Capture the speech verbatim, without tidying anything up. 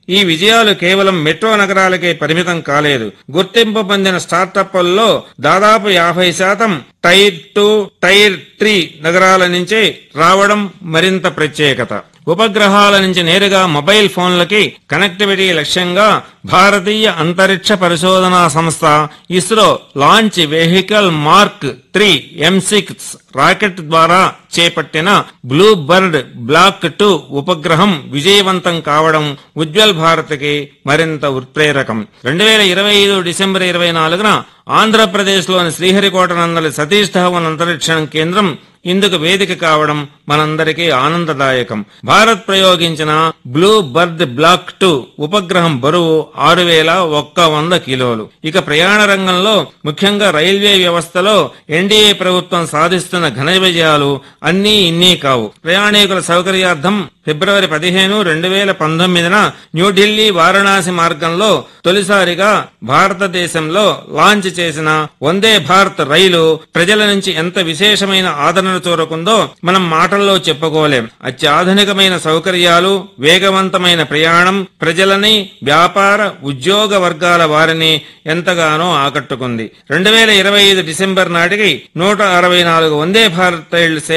ఈ విజయాలు కేవలం మెట్రో నగరాలకే పరిమితం కాలేదు. గుర్తింపు పొందిన స్టార్టప్ల్లో దాదాపు యాభై శాతం టైర్ టూ టైర్ త్రీ నగరాల నుంచే రావడం మరింత ప్రత్యేకత. ఉపగ్రహాల నుంచి నేరుగా మొబైల్ ఫోన్లకి కనెక్టివిటీ లక్ష్యంగా భారతీయ అంతరిక్ష పరిశోధనా సంస్థ ISRO launch vehicle mark three ఎం సిక్స్ రాకెట్ ద్వారా చేపట్టిన బ్లూ బర్డ్ బ్లాక్ టూ ఉపగ్రహం విజయవంతం కావడం ఉజ్వల్ భారత్కి మరింత ఉత్ప్రేరకం. రెండు వేల ఇరవై ఐదు డిసెంబర్ ఇరవై నాలుగున ఆంధ్రప్రదేశ్లోని శ్రీహరికోట నందలి సతీష్ ధవన్ అంతరిక్ష కేంద్రం ఇందుకు వేదిక కావడం మనందరికీ ఆనందదాయకం. భారత్ ప్రయోగించిన బ్లూ బర్డ్ బ్లాక్ టూ ఉపగ్రహం బరువు ఆరు వేల ఒక్క వంద కిలోలు. ఇక ప్రయాణ రంగంలో ముఖ్యంగా రైల్వే వ్యవస్థలో ఎన్డీఏ ప్రభుత్వం సాధిస్తున్న ఘన విజయాలు అన్నీ ఇన్నీ కావు. ప్రయాణికుల సౌకర్యార్థం ఫిబ్రవరి పదిహేను రెండు వేల పంతొమ్మిదిన న్యూఢిల్లీ వారణాసి మార్గంలో తొలిసారిగా భారతదేశంలో లాంచ్ చేసిన వందే భారత్ రైలు ప్రజల నుంచి ఎంత విశేషమైన ఆదరణ చూరకుందో మనం మాటల్లో చెప్పుకోలేం. అత్యాధునికమైన సౌకర్యాలు, వేగవంతమైన ప్రయాణం ప్రజలని, వ్యాపార ఉద్యోగ వర్గాల వారిని ఎంతగానో ఆకట్టుకుంది. రెండు వేల ఇరవై ఐదు డిసెంబర్ నాటికి నూట అరవై నాలుగు వందే భారత్ రైళ్లు